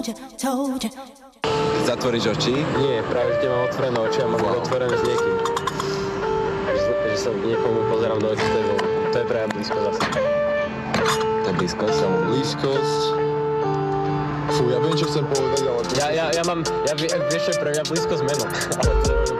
Zatvoríš oči? Nie, práve že mám otvorené oči a mám otvorené s niekým. Že sa niekomu pozerám do očí, to je práve blízko zase. To je blízkosť? Blízkosť. Fú, ja viem, čo chcem povedať, ale... Ja vieš čo, pre mňa blízkosť meno, ale to je